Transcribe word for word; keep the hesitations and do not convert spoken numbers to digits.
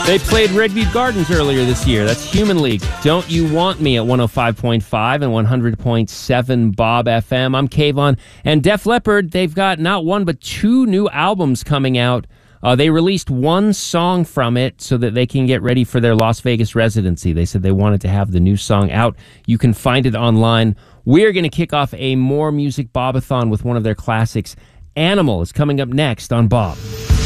They played Redview Gardens earlier this year. That's Human League. Don't You Want Me at one oh five point five and one hundred point seven Bob F M. I'm Kayvon. And Def Leppard, they've got not one but two new albums coming out. Uh, they released one song from it so that they can get ready for their Las Vegas residency. They said they wanted to have the new song out. You can find it online. We're going to kick off a More Music Bobathon with one of their classics. Animal is coming up next on Bob.